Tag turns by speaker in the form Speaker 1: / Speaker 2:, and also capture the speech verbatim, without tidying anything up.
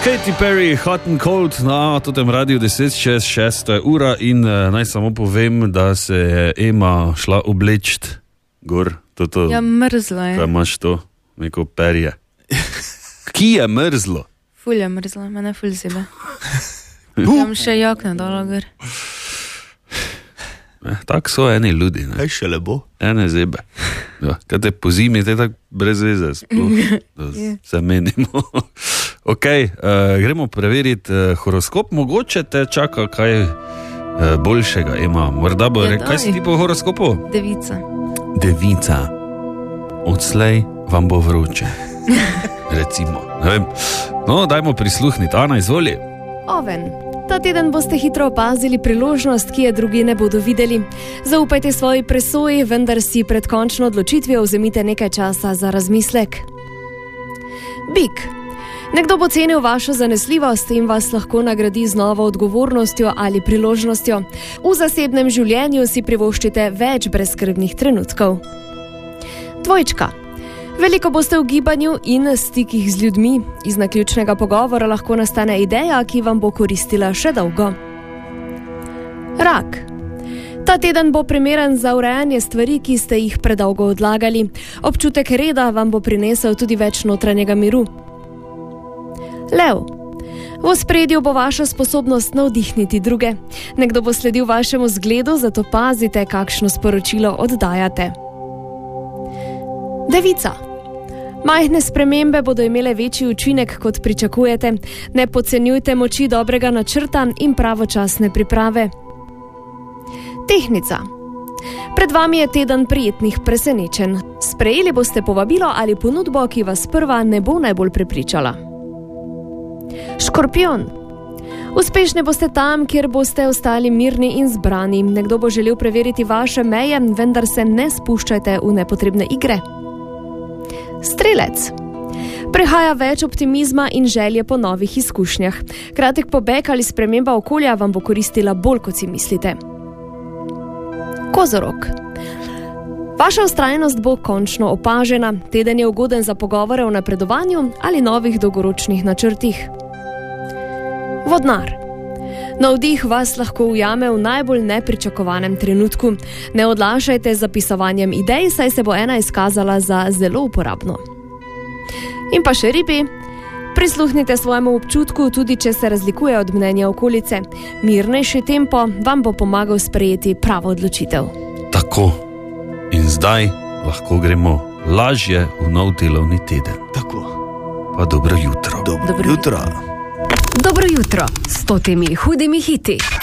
Speaker 1: Katy Perry, Hot and Cold, na totem radiju deset čez šest ura in uh, naj samo povem, da se je Ema šla oblečt gor. Toto,
Speaker 2: ja, mrzlo je.
Speaker 1: Kaj imaš to? Neko perje. Ki je mrzlo?
Speaker 2: Ful je mrzlo, mene ful zebe. Imam še jakne dolo gor.
Speaker 1: Eh, tak so eni ljudi, ne?
Speaker 3: Kaj še lepo?
Speaker 1: Ene zebe. Ja, kaj te po zimi, te tak brez veze sploh, da se menimo. Ok, uh, gremo preveriti uh, horoskop, mogoče te čaka kaj uh, boljšega ima. Morda bo, re, kaj si ti po horoskopu?
Speaker 2: Devica.
Speaker 1: Devica. Odslej vam bo vroče. Recimo, ne vem. No, dajmo prisluhniti. Ana, izvoli.
Speaker 4: Oven. Ta teden boste hitro opazili priložnost, ki je drugi ne bodo videli. Zaupajte svoji presoji, vendar si pred končno odločitvijo vzemite nekaj časa za razmislek. Bik. Nekdo bo cenil vašo zanesljivost in vas lahko nagradi z novo odgovornostjo ali priložnostjo. V zasebnem življenju si privoščite več brezskrbnih trenutkov. Dvojčka. Veliko boste v gibanju in stikih z ljudmi. Iz naključnega pogovora lahko nastane ideja, ki vam bo koristila še dolgo. Rak. Ta teden bo primeren za urejanje stvari, ki ste jih predolgo odlagali. Občutek reda vam bo prinesel tudi več notranjega miru. Lev. V ospredju bo vaša sposobnost navdihniti druge. Nekdo bo sledil vašemu zgledu, zato pazite, kakšno sporočilo oddajate. Devica. Majhne spremembe bodo imele večji učinek, kot pričakujete. Ne podcenjujte moči dobrega načrta in pravočasne priprave. Tehnica. Pred vami je teden prijetnih presenečenj. Sprejeli boste povabilo ali ponudbo, ki vas sprva ne bo najbolj prepričala. Škorpijon. Uspešni boste tam, kjer boste ostali mirni in zbrani. Nekdo bo želel preveriti vaše meje, vendar se ne spuščajte v nepotrebne igre. Strelec. Prihaja več optimizma in želje po novih izkušnjah. Kratek pobeg ali sprememba okolja vam bo koristila bolj, kot si mislite. Kozorog. Vaša vztrajnost bo končno opažena. Teden je ugoden za pogovore o napredovanju ali novih dolgoročnih načrtih. Vodnar. Navdih vas lahko ujame v najbolj nepričakovanem trenutku. Ne odlašajte z zapisovanjem idej, saj se bo ena izkazala za zelo uporabno. In pa še ribi. Prisluhnite svojemu občutku, tudi če se razlikuje od mnenja okolice. Mirnejši tempo vam bo pomagal sprejeti pravo odločitev.
Speaker 1: Tako. In zdaj lahko gremo lažje v nov delovni teden.
Speaker 3: Tako.
Speaker 1: Pa dobro jutro.
Speaker 3: Dobro,
Speaker 4: Dobro
Speaker 3: jutro.
Speaker 4: Dobro jutro s temi hudimi hiti.